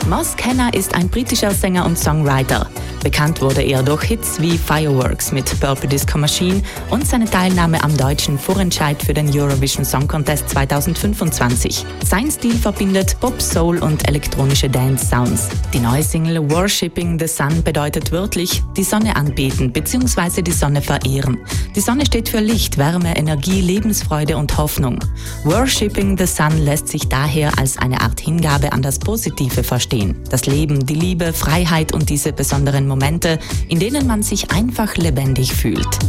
Moss Kenna ist ein britischer Sänger und Songwriter. Bekannt wurde er durch Hits wie Fireworks mit Purple Disco Machine und seine Teilnahme am deutschen Vorentscheid für den Eurovision Song Contest 2025. Sein Stil verbindet Pop, Soul und elektronische Dance-Sounds. Die neue Single Worshipping the Sun bedeutet wörtlich die Sonne anbeten bzw. die Sonne verehren. Die Sonne steht für Licht, Wärme, Energie, Lebensfreude und Hoffnung. Worshipping the Sun lässt sich daher als eine Art Hingabe an das Positive verstehen. Das Leben, die Liebe, Freiheit und diese besonderen Momente, in denen man sich einfach lebendig fühlt.